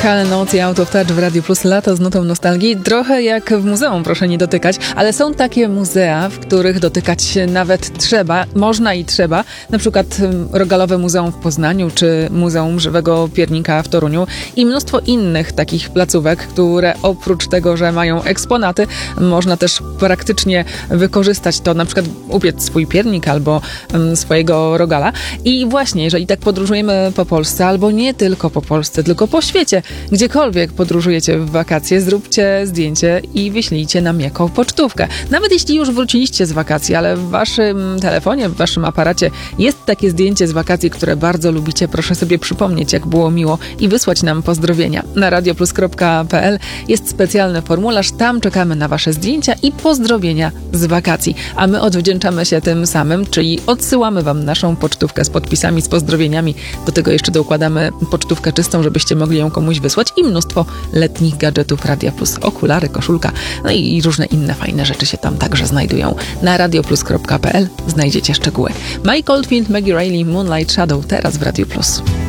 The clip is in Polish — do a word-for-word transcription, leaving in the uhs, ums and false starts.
Hal Noc i Out of Touch w Radiu Plus, lato z nutą nostalgii. Trochę jak w muzeum, proszę nie dotykać, ale są takie muzea, w których dotykać nawet trzeba, można i trzeba. Na przykład Rogalowe Muzeum w Poznaniu, czy Muzeum Żywego Piernika w Toruniu i mnóstwo innych takich placówek, które oprócz tego, że mają eksponaty, można też praktycznie wykorzystać to, na przykład upiec swój piernik albo um, swojego rogala. I właśnie, jeżeli tak podróżujemy po Polsce, albo nie tylko po Polsce, tylko po świecie, gdziekolwiek podróżujecie w wakacje, zróbcie zdjęcie i wyślijcie nam jako pocztówkę. Nawet jeśli już wróciliście z wakacji, ale w waszym telefonie, w waszym aparacie jest takie zdjęcie z wakacji, które bardzo lubicie, proszę sobie przypomnieć, jak było miło i wysłać nam pozdrowienia. Na radioplus kropka pe el jest specjalny formularz, tam czekamy na wasze zdjęcia i pozdrowienia z wakacji. A my odwdzięczamy się tym samym, czyli odsyłamy wam naszą pocztówkę z podpisami, z pozdrowieniami. Do tego jeszcze dokładamy pocztówkę czystą, żebyście mogli ją komuś wysłać i mnóstwo letnich gadżetów Radia Plus, okulary, koszulka, no i różne inne fajne rzeczy się tam także znajdują. Na radioplus kropka pe el znajdziecie szczegóły. Mike Oldfield, Maggie Reilly, Moonlight Shadow, teraz w Radiu Plus.